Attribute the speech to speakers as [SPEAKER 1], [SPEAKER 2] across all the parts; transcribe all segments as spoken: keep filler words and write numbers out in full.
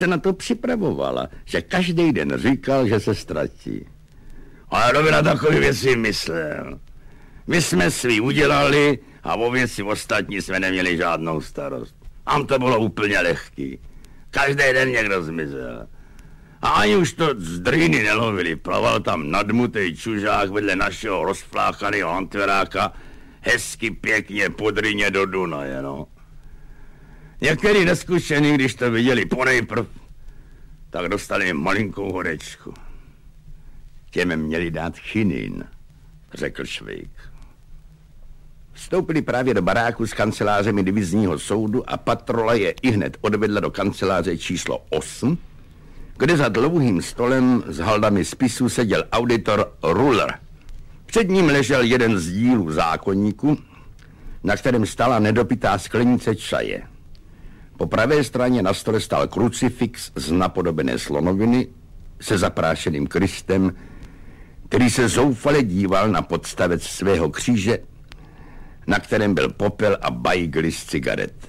[SPEAKER 1] se na to připravovala, že každý den říkal, že se ztratí. Ale kdo by na takové věci myslel? My jsme svý udělali a o věci ostatní jsme neměli žádnou starost. Tam to bylo úplně lehký. Každý den někdo zmizel. A ani už to z drýny nelovili. Plaval tam nadmutej čužák vedle našeho rozfláchaného antveráka hezky pěkně po dryně do Dunaje, no. Některý neskušený, když to viděli ponejprv, tak dostali malinkou horečku. Těm měli dát chinin, řekl Švejk. Vstoupili právě do baráku s kancelářemi divizního soudu a patrola je ihned odvedla do kanceláře číslo osm, kde za dlouhým stolem s haldami spisů seděl auditor Ruller. Před ním ležel jeden z dílů zákoníku, na kterém stála nedopitá sklenice čaje. Po pravé straně na stole stál krucifix z napodobené slonoviny se zaprášeným Kristem, který se zoufale díval na podstavec svého kříže, na kterém byl popel a bajgly z cigaret.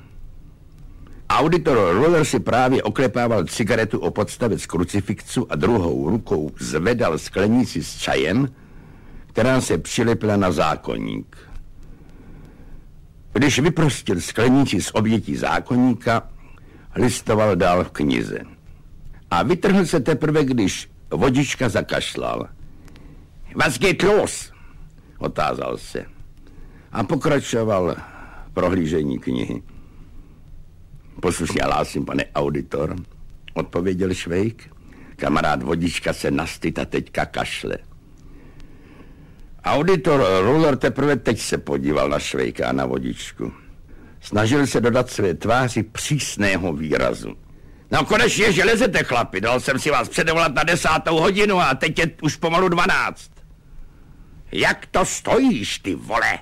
[SPEAKER 1] Auditor Ruller si právě oklepával cigaretu o podstavec krucifixu a druhou rukou zvedal sklenici s čajem, která se přilepila na zákoník. Když vyprostil sklenici z obětí zákoníka, listoval dál v knize. A vytrhl se teprve, když vodička zakašlal. Was geht los? Otázal se. A pokračoval prohlížení knihy. Poslušně hlásím, pane auditor, odpověděl Švejk. Kamarád vodička se nastyt a teďka kašle. Auditor Ruller teprve teď se podíval na Švejka a na vodičku. Snažil se dodat své tváři přísného výrazu. No konečně, že lezete, chlapi, dal jsem si vás předevolat na desátou hodinu a teď je už pomalu dvanáct. Jak to stojíš, ty vole?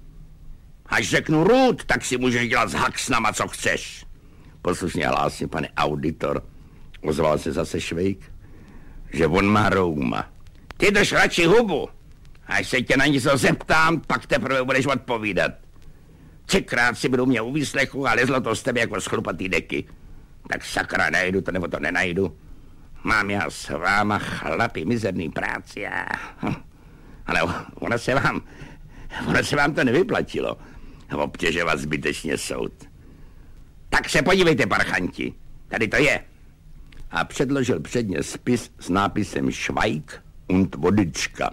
[SPEAKER 1] Až řeknu růd, tak si můžeš dělat s haxnama, co chceš. Poslušně hlásím, pane auditor, ozval se zase Švejk, že on má rouma. Ty drž radši hubu. Až se tě na něco zeptám, pak teprve budeš odpovídat. Třikrát si budu mě u výslechu a lezlo to z tebe jako schlupatý deky. Tak sakra, najdu to nebo to nenajdu. Mám já s váma, chlapi, mizerný práci a... Ale ona se vám... Ona se vám to nevyplatilo. Obtěžovat zbytečně soud. Tak se podívejte, parchanti. Tady to je. A předložil předně spis s nápisem Schweig und Vodička.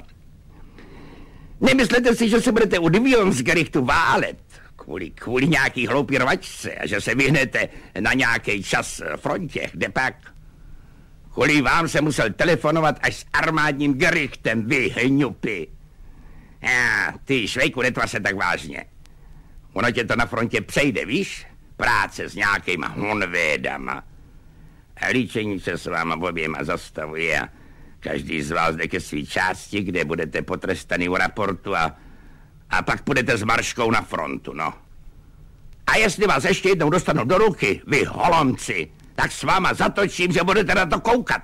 [SPEAKER 1] Nemyslete si, že se budete u Divionsgerichtu válet kvůli, kvůli nějaký hloupý rvačce a že se vyhnete na nějaký čas frontě, kde pak? Kvůli vám se musel telefonovat až s armádním gerichtem, vy hňupy. Já, ty, Švejku, netvař se tak vážně. Ono tě to na frontě přejde, víš? Práce s nějakýma honvédama. A líčení se s váma oběma zastavuje a každý z vás jde ke svý části, kde budete potrestaný u raportu a, a pak půjdete s marškou na frontu, no. A jestli vás ještě jednou dostanu do ruky, vy holomci, tak s váma zatočím, že budete na to koukat.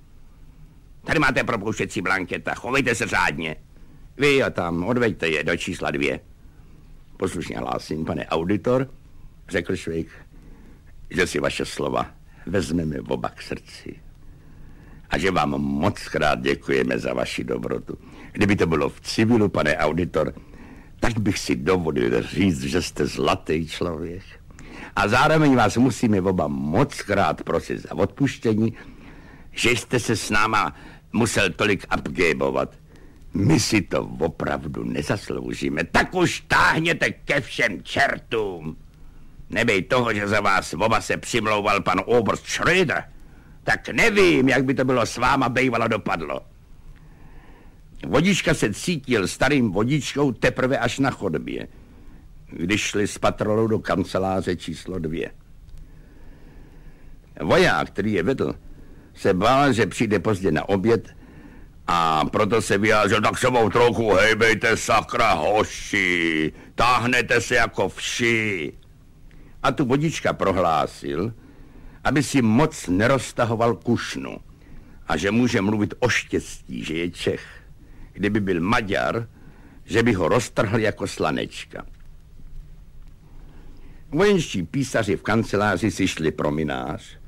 [SPEAKER 1] Tady máte propouštěcí blanketa, chovejte se řádně. Vy a tam, odveďte je do čísla dvě. Poslušně hlásím, pane auditor, řekl Švejk, že si vaše slova vezmeme oba k srdci. A že vám moc krát děkujeme za vaši dobrotu. Kdyby to bylo v civilu, pane auditor, tak bych si dovolil říct, že jste zlatý člověk. A zároveň vás musíme oba moc krát prosit za odpuštění, že jste se s náma musel tolik abgébovat. My si to opravdu nezasloužíme. Tak už táhněte ke všem čertům. Nebej toho, že za vás oba se přimlouval pan Oberst Schröder, tak nevím, jak by to bylo s váma bejvalo dopadlo. Vodička se cítil starým vodičkou teprve až na chodbě, když šli s patrolou do kanceláře číslo dvě. Voják, který je vedl, se bál, že přijde pozdě na oběd a proto se vyjádřil, tak se mou trochu hejbejte, sakra hoši, táhnete se jako vši. A tu vodička prohlásil, aby si moc neroztahoval kušnu a že může mluvit o štěstí, že je Čech. Kdyby byl Maďar, že by ho roztrhl jako slanečka. Vojenští písaři v kanceláři si šli prominář